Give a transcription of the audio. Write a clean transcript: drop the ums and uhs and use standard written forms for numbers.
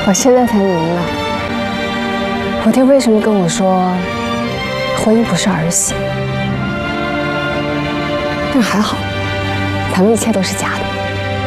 我现在才明白，我爹为什么跟我说婚姻不是儿戏。但还好，咱们一切都是假的。